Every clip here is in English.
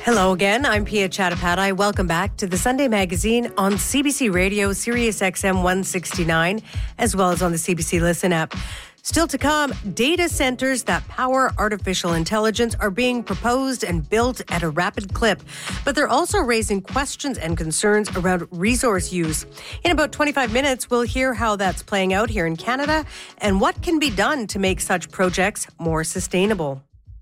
Hello again, I'm Pia Chattopadhyay. Welcome back to the Sunday Magazine on CBC Radio, Sirius XM 169, as well as on the CBC Listen app. Still to come, data centers that power artificial intelligence are being proposed and built at a rapid clip, but they're also raising questions and concerns around resource use. In about 25 minutes, we'll hear how that's playing out here in Canada and what can be done to make such projects more sustainable.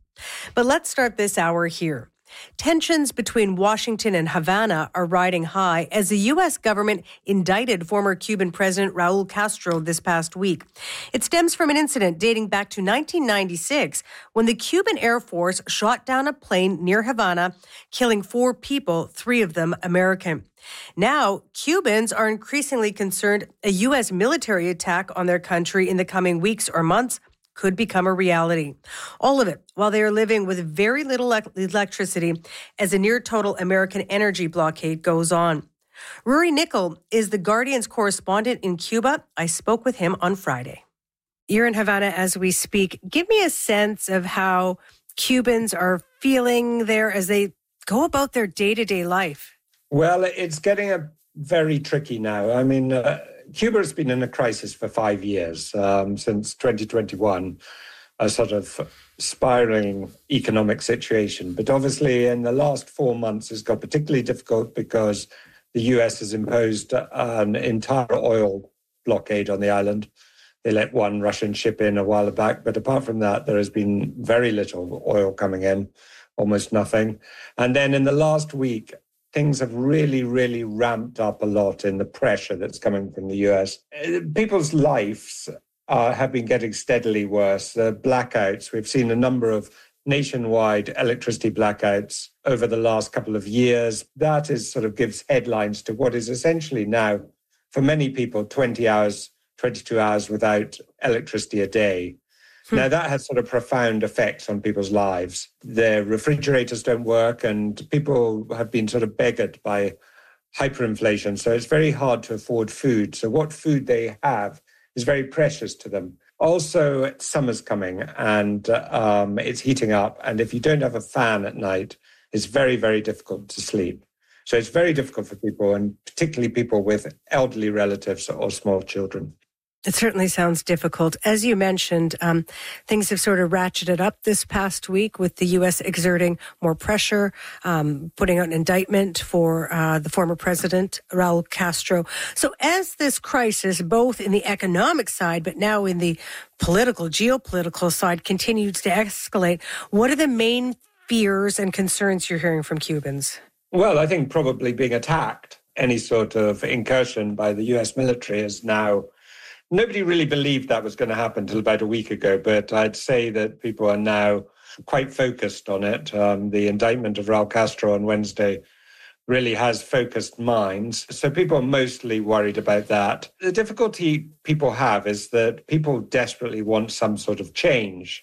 But let's start this hour here. Tensions between Washington and Havana are riding high as the U.S. government indicted former Cuban President Raul Castro this past week. It stems from an incident dating back to 1996 when the Cuban Air Force shot down a plane near Havana, killing 4 people, 3 of them American. Now, Cubans are increasingly concerned a U.S. military attack on their country in the coming weeks or months could become a reality. All of it while they are living with very little electricity as a near-total American energy blockade goes on. Rory Nickel is the Guardian's correspondent in Cuba. I spoke with him on Friday. You're in Havana as we speak. Give me a sense of how Cubans are feeling there as they go about their day-to-day life. Well, it's getting very tricky now. I mean, Cuba has been in a crisis for 5 years, since 2021, a sort of spiraling economic situation. But obviously in the last 4 months, it's got particularly difficult because the US has imposed an entire oil blockade on the island. They let one Russian ship in a while back. But apart from that, there has been very little oil coming in, almost nothing. And then in the last week, things have really, really ramped up a lot in the pressure that's coming from the US. People's lives have been getting steadily worse. Blackouts, we've seen a number of nationwide electricity blackouts over the last couple of years. That is sort of gives headlines to what is essentially now, for many people, 20 hours, 22 hours without electricity a day. Now, that has sort of profound effects on people's lives. Their refrigerators don't work and people have been sort of beggared by hyperinflation. So it's very hard to afford food. So what food they have is very precious to them. Also, summer's coming and it's heating up. And if you don't have a fan at night, it's very, very difficult to sleep. So it's very difficult for people, and particularly people with elderly relatives or small children. It certainly sounds difficult. As you mentioned, things have sort of ratcheted up this past week with the U.S. exerting more pressure, putting out an indictment for the former president, Raul Castro. So as this crisis, both in the economic side, but now in the political, geopolitical side, continues to escalate, what are the main fears and concerns you're hearing from Cubans? Well, I think probably being attacked. Any sort of incursion by the U.S. military is now... Nobody really believed that was going to happen until about a week ago, but I'd say that people are now quite focused on it. The indictment of Raul Castro on Wednesday really has focused minds. So people are mostly worried about that. The difficulty people have is that people desperately want some sort of change.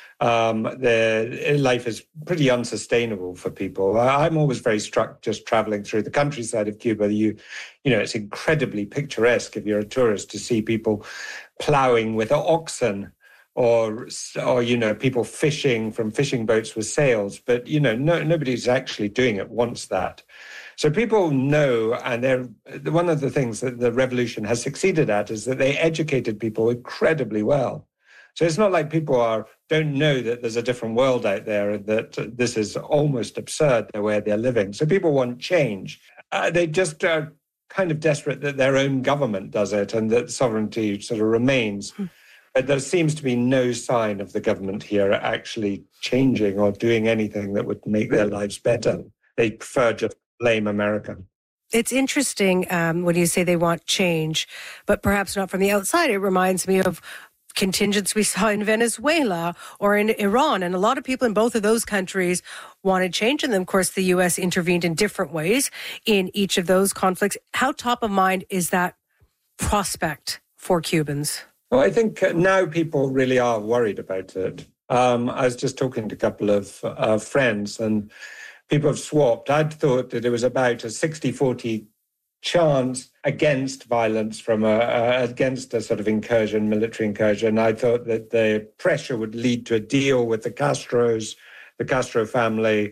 Their life is pretty unsustainable for people. I'm always very struck just traveling through the countryside of Cuba. You know, it's incredibly picturesque if you're a tourist to see people plowing with oxen or you know, people fishing from fishing boats with sails. But, you know, nobody's actually doing it wants that. So people know, and one of the things that the revolution has succeeded at is that they educated people incredibly well. So it's not like people don't know that there's a different world out there and that this is almost absurd the way they're living. So people want change. They just are kind of desperate that their own government does it and that sovereignty sort of remains. But there seems to be no sign of the government here actually changing or doing anything that would make their lives better. They prefer just to blame America. It's interesting when you say they want change, but perhaps not from the outside. It reminds me of contingents we saw in Venezuela or in Iran. And a lot of people in both of those countries wanted change. And then, of course, the U.S. intervened in different ways in each of those conflicts. How top of mind is that prospect for Cubans? Well, I think now people really are worried about it. I was just talking to a couple of friends and people have swapped. I'd thought that it was about a 60-40 chance against violence from against a sort of incursion, military incursion. I thought that the pressure would lead to a deal with the Castro family,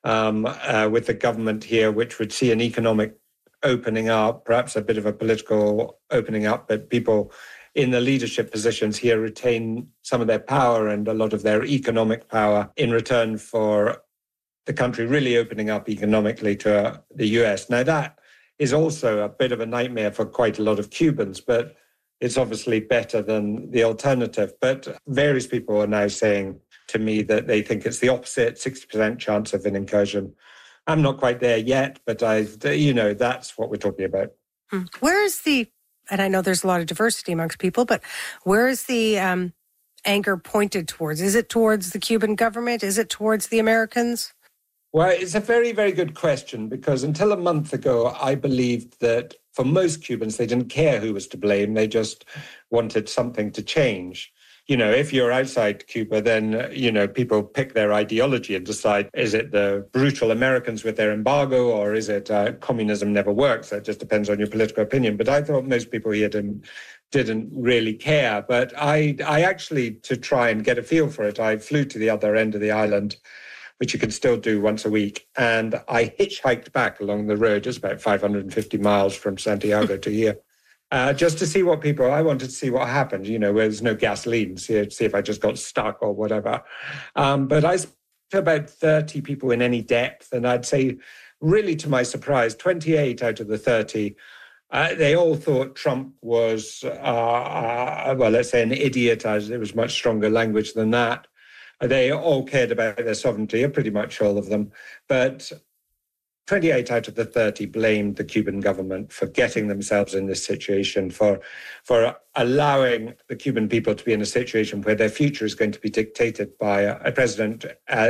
with the government here, which would see an economic opening up, perhaps a bit of a political opening up, but people in the leadership positions here retain some of their power and a lot of their economic power in return for the country really opening up economically to the US. Now, that is also a bit of a nightmare for quite a lot of Cubans, but it's obviously better than the alternative. But various people are now saying to me that they think it's the opposite, 60% chance of an incursion. I'm not quite there yet, but that's what we're talking about. Where is and I know there's a lot of diversity amongst people, but where is the anger pointed towards? Is it towards the Cuban government? Is it towards the Americans? Well, it's a very, very good question, because until a month ago, I believed that for most Cubans, they didn't care who was to blame. They just wanted something to change. If you're outside Cuba, then, people pick their ideology and decide, is it the brutal Americans with their embargo, or is it communism never works? That just depends on your political opinion. But I thought most people here didn't really care. But I actually, to try and get a feel for it, I flew to the other end of the island, which you can still do once a week. And I hitchhiked back along the road, just about 550 miles from Santiago to here. Just to see I wanted to see what happened, where there's no gasoline, see if I just got stuck or whatever. But I spoke to about 30 people in any depth, and I'd say, really to my surprise, 28 out of the 30, they all thought Trump was, let's say an idiot, as there was much stronger language than that. They all cared about their sovereignty, or pretty much all of them. But 28 out of the 30 blamed the Cuban government for getting themselves in this situation, for allowing the Cuban people to be in a situation where their future is going to be dictated by a president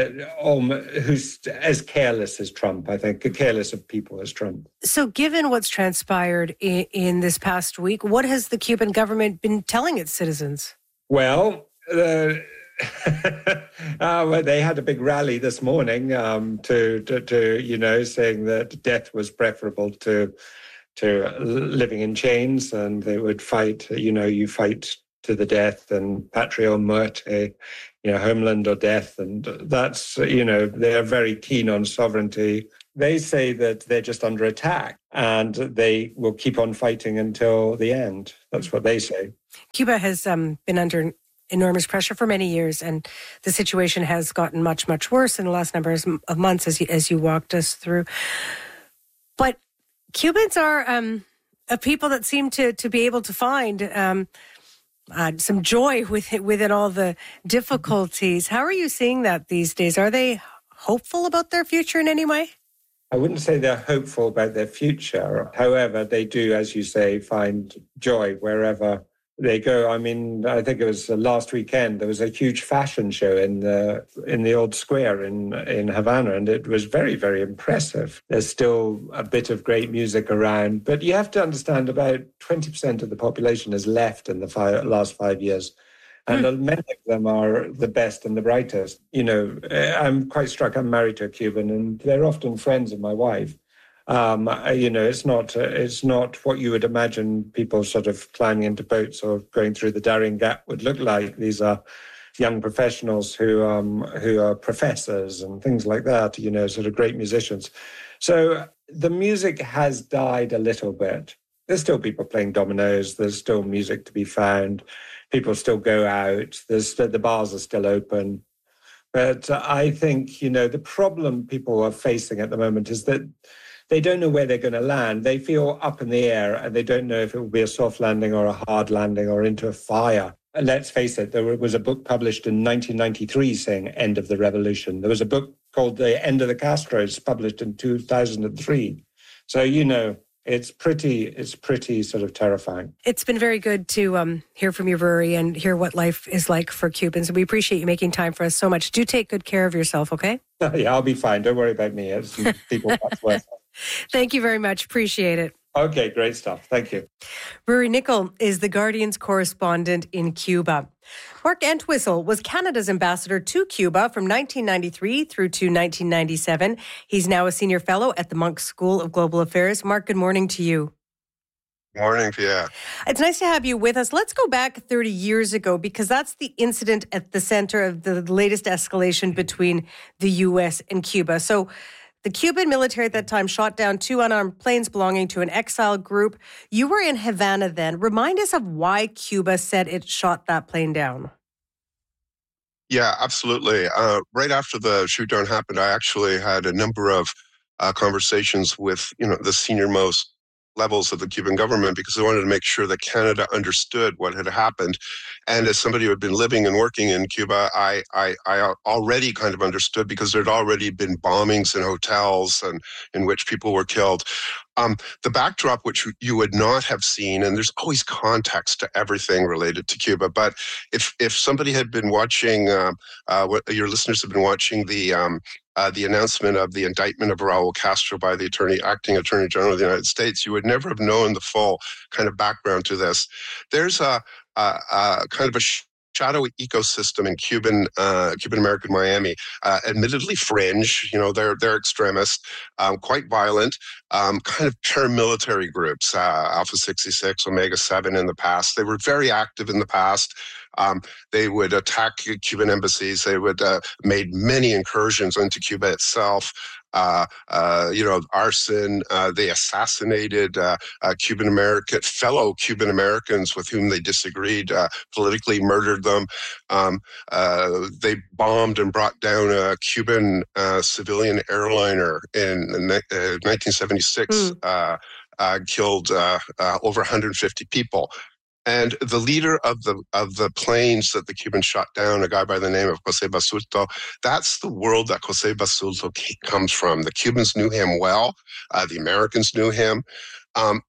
who's as careless as Trump, I think, careless of people as Trump. So given what's transpired in this past week, what has the Cuban government been telling its citizens? Well, they had a big rally this morning to saying that death was preferable to living in chains, and they would fight. You fight to the death, and patria or muerte, homeland or death, and that's they're very keen on sovereignty. They say that they're just under attack, and they will keep on fighting until the end. That's what they say. Cuba has been under enormous pressure for many years, and the situation has gotten much, much worse in the last number of months, as you walked us through. But Cubans are a people that seem to be able to find some joy within all the difficulties. How are you seeing that these days? Are they hopeful about their future in any way? I wouldn't say they're hopeful about their future. However, they do, as you say, find joy wherever they go. I mean, I think it was last weekend, there was a huge fashion show in the old square in Havana, and it was very, very impressive. There's still a bit of great music around, but you have to understand about 20% of the population has left in the last 5 years. And many of them are the best and the brightest. I'm quite struck. I'm married to a Cuban, and they're often friends of my wife. It's not what you would imagine people sort of climbing into boats or going through the Darien Gap would look like. These are young professionals who are professors and things like that, sort of great musicians. So the music has died a little bit. There's still people playing dominoes. There's still music to be found. People still go out. The bars are still open. But I think, the problem people are facing at the moment is that they don't know where they're going to land. They feel up in the air, and they don't know if it will be a soft landing or a hard landing or into a fire. And let's face it, there was a book published in 1993 saying end of the revolution. There was a book called The End of the Castros published in 2003. So, it's pretty sort of terrifying. It's been very good to hear from you, Rory, and hear what life is like for Cubans. We appreciate you making time for us so much. Do take good care of yourself, okay? Yeah, I'll be fine. Don't worry about me. It's people that's worse. Thank you very much. Appreciate it. Okay, great stuff. Thank you. Rory Nicol is the Guardian's correspondent in Cuba. Mark Entwistle was Canada's ambassador to Cuba from 1993 through to 1997. He's now a senior fellow at the Munk School of Global Affairs. Mark, good morning to you. Morning, Pierre. It's nice to have you with us. Let's go back 30 years ago, because that's the incident at the center of the latest escalation between the U.S. and Cuba. So the Cuban military at that time shot down 2 unarmed planes belonging to an exile group. You were in Havana then. Remind us of why Cuba said it shot that plane down. Yeah, absolutely. Right after the shoot down happened, I actually had a number of conversations with, the senior-most levels of the Cuban government, because I wanted to make sure that Canada understood what had happened. And as somebody who had been living and working in Cuba, I already kind of understood, because there'd already been bombings in hotels and in which people were killed. The backdrop, which you would not have seen, and there's always context to everything related to Cuba, but if somebody had been watching, your listeners have been watching the announcement of the indictment of Raul Castro by the acting Attorney General of the United States, you would never have known the full kind of background to this. There's a kind of a shadowy ecosystem in Cuban American Miami, admittedly fringe. They're extremists, quite violent, kind of paramilitary groups. Alpha 66, Omega 7 in the past. They were very active in the past. They would attack Cuban embassies. They would made many incursions into Cuba itself. Arson. They assassinated fellow Cuban Americans with whom they disagreed, politically murdered them. They bombed and brought down a Cuban civilian airliner in 1976, killed over 150 people. And the leader of the planes that the Cubans shot down, a guy by the name of José Basulto, that's the world that José Basulto comes from. The Cubans knew him well. The Americans knew him. For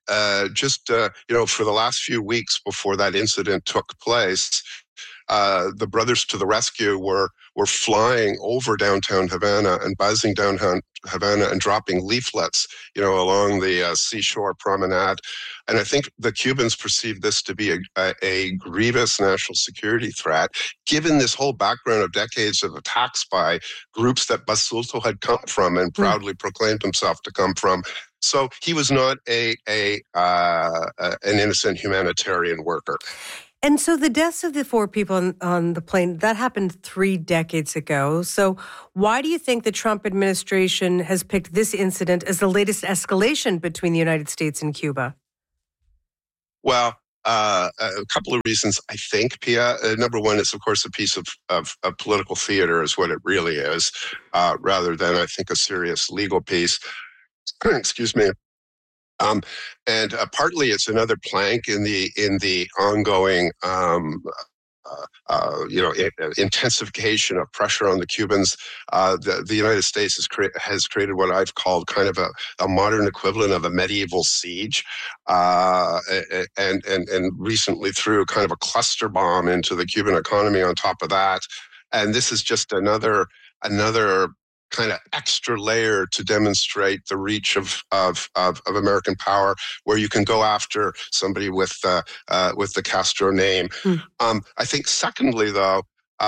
the last few weeks before that incident took place, the Brothers to the Rescue were flying over downtown Havana and buzzing downtown Havana and dropping leaflets, along the seashore promenade. And I think the Cubans perceived this to be a grievous national security threat, given this whole background of decades of attacks by groups that Basulto had come from and proudly proclaimed himself to come from. So he was not an innocent humanitarian worker. And so the deaths of the 4 people on the plane, that happened 3 decades ago. So why do you think the Trump administration has picked this incident as the latest escalation between the United States and Cuba? Well, a couple of reasons, I think, Pia. Number one, it's, of course, a piece of political theater is what it really is, rather than, I think, a serious legal piece. Excuse me. And partly it's another plank in the ongoing intensification of pressure on the Cubans. The United States has created what I've called kind of a modern equivalent of a medieval siege, and recently threw kind of a cluster bomb into the Cuban economy on top of that. And this is just another kind of extra layer to demonstrate the reach of American power, where you can go after somebody with the Castro name. I think, secondly, though,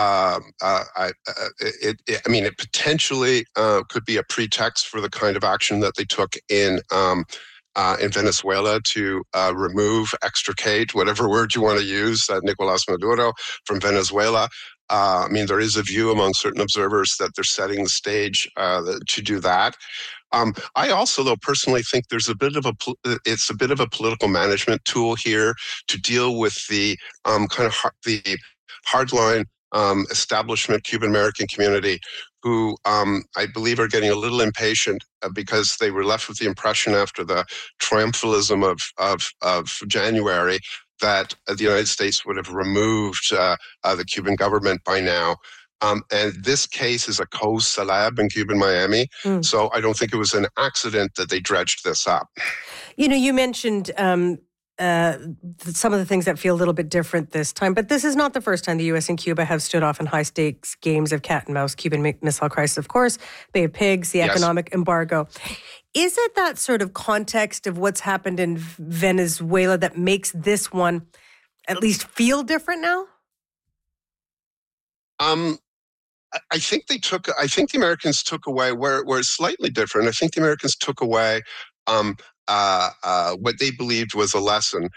it potentially could be a pretext for the kind of action that they took in Venezuela to extricate, whatever word you want to use, Nicolás Maduro from Venezuela. There is a view among certain observers that they're setting the stage to do that. I also, though, personally think there's it's a bit of a political management tool here to deal with the the hardline establishment Cuban American community, who I believe are getting a little impatient because they were left with the impression after the triumphalism of January that the United States would have removed the Cuban government by now. And this case is a cause célèbre in Cuban Miami. So I don't think it was an accident that they dredged this up. You mentioned some of the things that feel a little bit different this time, but this is not the first time the U.S. and Cuba have stood off in high-stakes games of cat and mouse. Cuban Missile Crisis, of course, Bay of Pigs, the economic embargo. Is it that sort of context of what's happened in Venezuela that makes this one at least feel different now? I think the Americans took away where it's slightly different. I think the Americans took away what they believed was a lesson.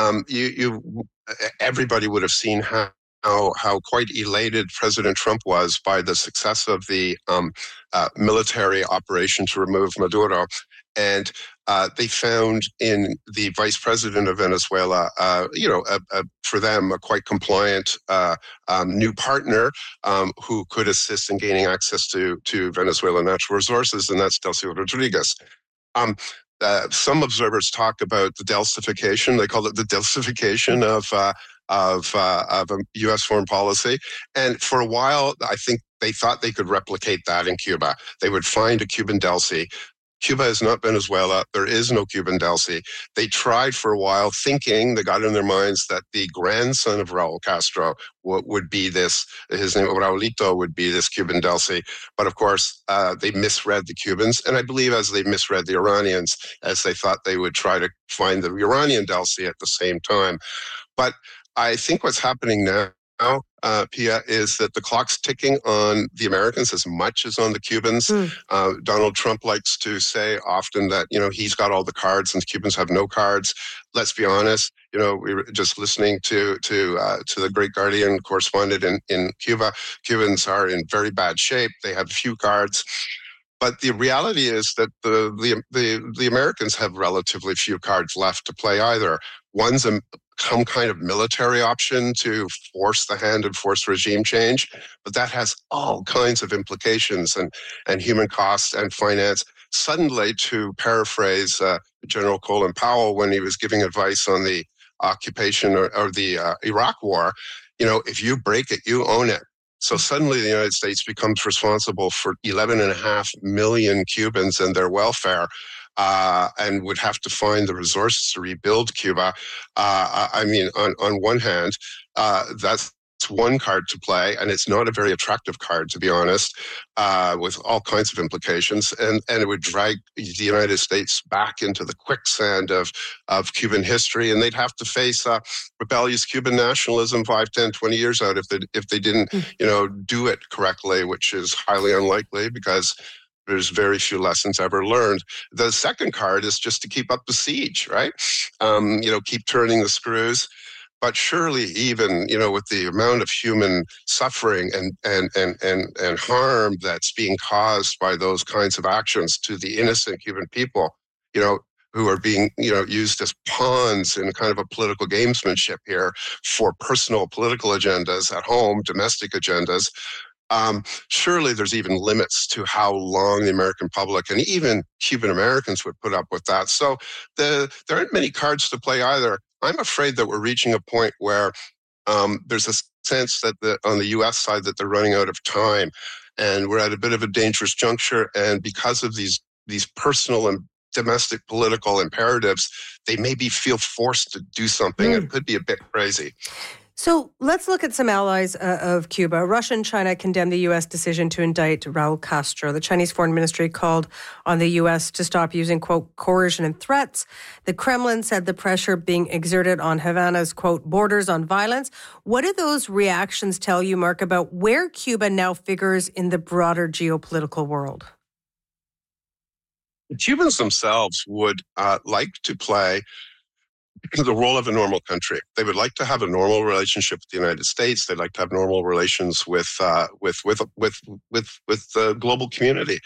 Everybody would have seen how quite elated President Trump was by the success of the military operation to remove Maduro. And they found in the vice president of Venezuela, for them, a quite compliant new partner who could assist in gaining access to Venezuelan natural resources, and that's Delcy Rodriguez. Some observers talk about the Delcification. They call it the Delcification of U.S. foreign policy. And for a while, I think they thought they could replicate that in Cuba. They would find a Cuban Delcy. Cuba is not Venezuela. There is no Cuban Delcy. They tried for a while thinking, they got in their minds that the grandson of Raul Castro would be this, his name, Raulito, would be this Cuban Delcy. But of course, they misread the Cubans. And I believe as they misread the Iranians, as they thought they would try to find the Iranian Delcy at the same time. But I think what's happening now, Pia, is that the clock's ticking on the Americans as much as on the Cubans. Donald Trump likes to say often that, he's got all the cards and the Cubans have no cards. Let's be honest. We were just listening to the great Guardian correspondent in Cuba. Cubans are in very bad shape. They have few cards. But the reality is that the Americans have relatively few cards left to play either. One's some kind of military option to force the hand and force regime change, but that has all kinds of implications and human costs and finance. Suddenly, to paraphrase General Colin Powell when he was giving advice on the occupation or the Iraq War, if you break it, you own it. So suddenly the United States becomes responsible for 11.5 million Cubans and their welfare. And would have to find the resources to rebuild Cuba. On one hand, that's one card to play, and it's not a very attractive card, to be honest, with all kinds of implications. And it would drag the United States back into the quicksand of Cuban history, and they'd have to face rebellious Cuban nationalism 5, 10, 20 years out if they didn't, do it correctly, which is highly unlikely because there's very few lessons ever learned. The second card is just to keep up the siege, right? Keep turning the screws. But surely even, with the amount of human suffering and harm that's being caused by those kinds of actions to the innocent Cuban people, who are being, used as pawns in kind of a political gamesmanship here for personal political agendas at home, domestic agendas, surely there's even limits to how long the American public and even Cuban Americans would put up with that. So there aren't many cards to play either. I'm afraid that we're reaching a point where there's a sense that on the U.S. side that they're running out of time, and we're at a bit of a dangerous juncture. And because of these personal and domestic political imperatives, they maybe feel forced to do something. It could be a bit crazy. So let's look at some allies of Cuba. Russia and China condemned the U.S. decision to indict Raul Castro. The Chinese Foreign Ministry called on the U.S. to stop using, quote, coercion and threats. The Kremlin said the pressure being exerted on Havana's, quote, borders on violence. What do those reactions tell you, Mark, about where Cuba now figures in the broader geopolitical world? The Cubans themselves would like to play the role of a normal country. They would like to have a normal relationship with the United States. They'd like to have normal relations with the global community.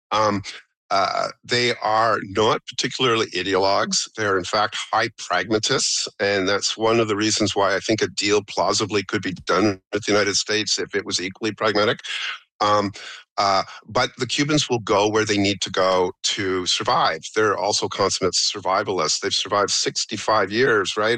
They are not particularly ideologues. They're in fact high pragmatists, and that's one of the reasons why I think a deal plausibly could be done with the United States if it was equally pragmatic. But the Cubans will go where they need to go to survive. They're also consummate survivalists. They've survived 65 years, right,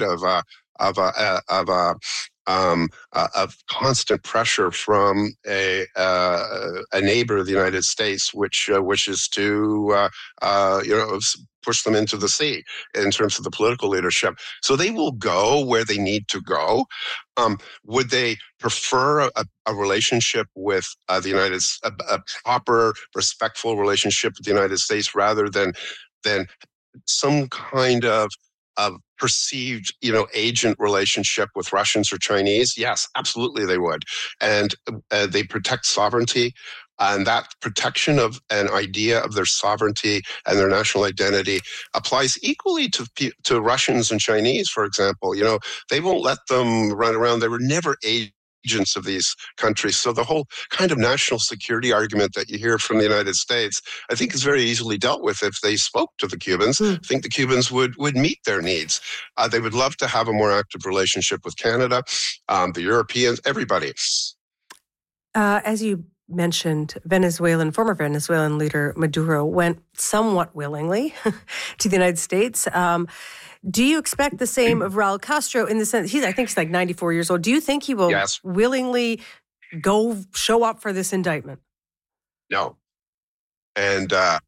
of constant pressure from a neighbor of the United States, which wishes to push them into the sea in terms of the political leadership. So they will go where they need to go. Would they prefer a relationship with the United States, a proper, respectful relationship with the United States, rather than some kind of perceived, agent relationship with Russians or Chinese? Yes, absolutely they would. And they protect sovereignty. And that protection of an idea of their sovereignty and their national identity applies equally to Russians and Chinese, for example. They won't let them run around. They were never agents of these countries. So the whole kind of national security argument that you hear from the United States, I think is very easily dealt with if they spoke to the Cubans. I think the Cubans would meet their needs. They would love to have a more active relationship with Canada, the Europeans, everybody. As you mentioned, former Venezuelan leader Maduro went somewhat willingly to the United States. Do you expect the same of Raul Castro in the sense, I think he's like 94 years old. Do you think he will willingly go show up for this indictment? No. And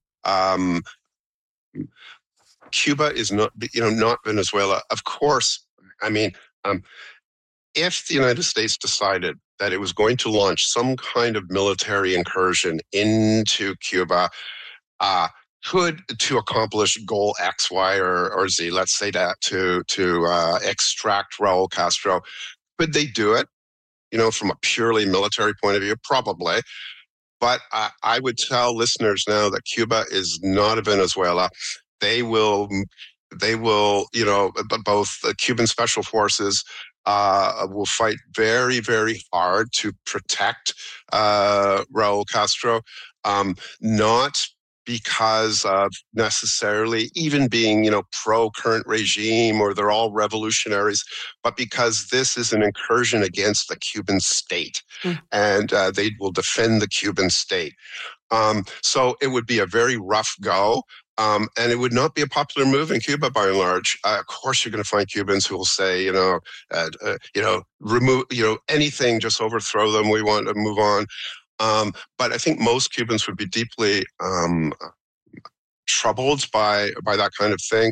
Cuba is not Venezuela. Of course, if the United States decided that it was going to launch some kind of military incursion into Cuba, to accomplish goal X, Y, or Z, let's say that to extract Raul Castro, could they do it? From a purely military point of view, probably. But I would tell listeners now that Cuba is not a Venezuela. They will, both the Cuban special forces will fight very, very hard to protect Raul Castro, not because of necessarily even being, pro-current regime or they're all revolutionaries, but because this is an incursion against the Cuban state, and they will defend the Cuban state. So it would be a very rough go. And it would not be a popular move in Cuba, by and large. Of course, you're going to find Cubans who will say, remove, anything, just overthrow them. We want to move on. But I think most Cubans would be deeply troubled by that kind of thing.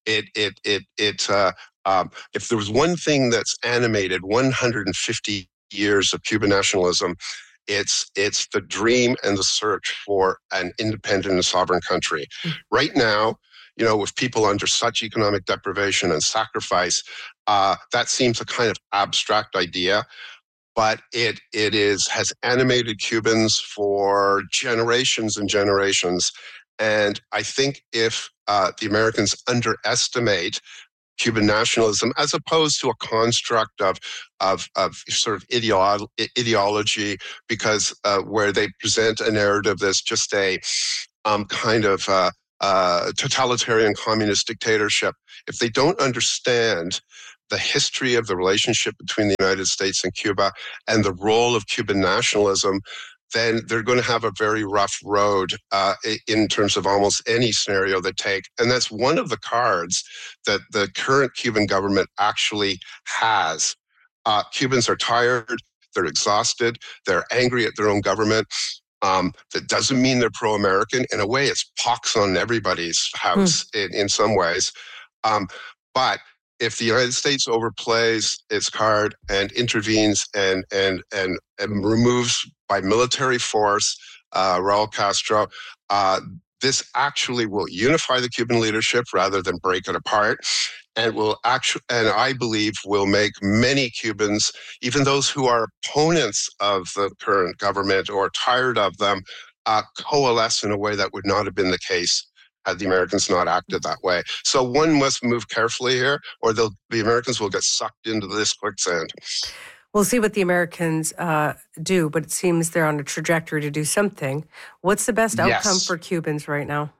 If there was one thing that's animated 150 years of Cuban nationalism, it's the dream and the search for an independent and sovereign country. Right now, with people under such economic deprivation and sacrifice, that seems a kind of abstract idea. But it has animated Cubans for generations and generations. And I think if the Americans underestimate Cuban nationalism as opposed to a construct of sort of ideology, because where they present a narrative that's just a kind of totalitarian communist dictatorship, if they don't understand the history of the relationship between the United States and Cuba and the role of Cuban nationalism, then they're going to have a very rough road in terms of almost any scenario they take. And that's one of the cards that the current Cuban government actually has. Cubans are tired, they're exhausted, they're angry at their own government. That doesn't mean they're pro-American. In a way, it's pox on everybody's house in some ways. But if the United States overplays its card and intervenes and removes by military force Raul Castro, this actually will unify the Cuban leadership rather than break it apart, and I believe will make many Cubans, even those who are opponents of the current government or tired of them, coalesce in a way that would not have been the case had the Americans not acted that way. So one must move carefully here, or the Americans will get sucked into this quicksand. We'll see what the Americans do, but it seems they're on a trajectory to do something. What's the best outcome for Cubans right now?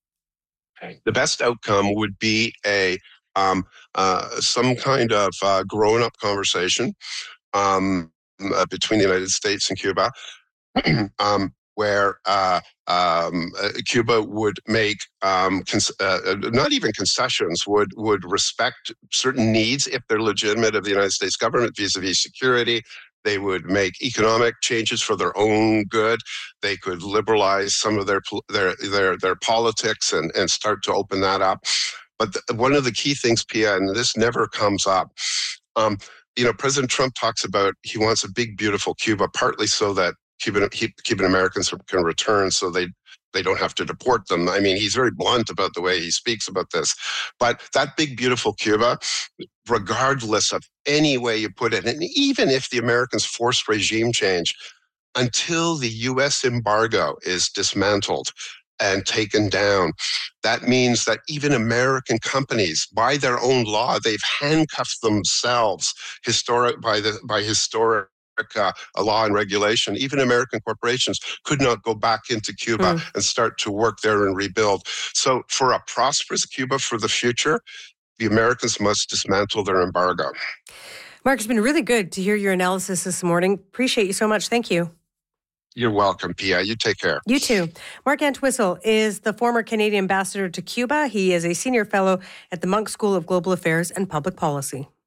The best outcome would be some kind of grown-up conversation between the United States and Cuba, where Cuba would make not even concessions, would respect certain needs if they're legitimate of the United States government vis-a-vis security. They would make economic changes for their own good. They could liberalize some of their politics and start to open that up. But one of the key things, Pia, and this never comes up, President Trump talks about he wants a big, beautiful Cuba, partly so that Cuban Americans can return so they don't have to deport them. I mean, he's very blunt about the way he speaks about this. But that big, beautiful Cuba, regardless of any way you put it, and even if the Americans forced regime change, until the U.S. embargo is dismantled and taken down. That means that even American companies, by their own law, they've handcuffed themselves by historic law and regulation. Even American corporations could not go back into Cuba and start to work there and rebuild. So for a prosperous Cuba for the future, the Americans must dismantle their embargo. Mark, it's been really good to hear your analysis this morning. Appreciate you so much. Thank you. You're welcome, Pia. You take care. You too. Mark Entwistle is the former Canadian ambassador to Cuba. He is a senior fellow at the Munk School of Global Affairs and Public Policy.